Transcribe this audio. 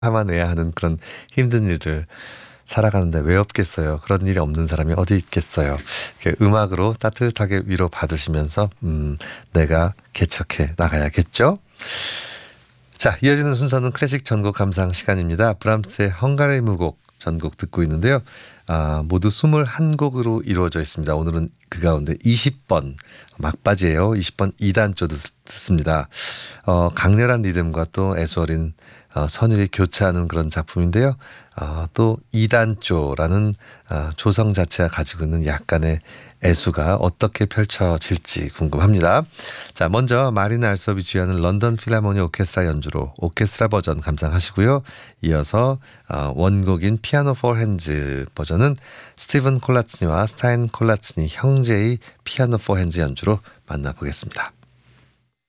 참아내야 하는 그런 힘든 일들 살아가는데 왜 없겠어요. 그런 일이 없는 사람이 어디 있겠어요. 이렇게 음악으로 따뜻하게 위로받으시면서 내가 개척해 나가야겠죠. 자, 이어지는 순서는 클래식 전곡 감상 시간입니다. 브람스의 헝가리 무곡 전곡 듣고 있는데요. 모두 21곡으로 이루어져 있습니다. 오늘은 그 가운데 20번 막바지예요. 20번 2단조 듣습니다. 강렬한 리듬과 또 애수어린 선율이 교차하는 그런 작품인데요. 또 2단조라는 조성 자체가 가지고 있는 약간의 애수가 어떻게 펼쳐질지 궁금합니다. 자, 먼저 마린 알섭이 주연하는 런던 필하모니 오케스트라 연주로 오케스트라 버전 감상하시고요. 이어서 원곡인 피아노 포 핸즈 버전은 스티븐 콜라츠니와 스타인 콜라츠니 형제의 피아노 포 핸즈 연주로 만나보겠습니다.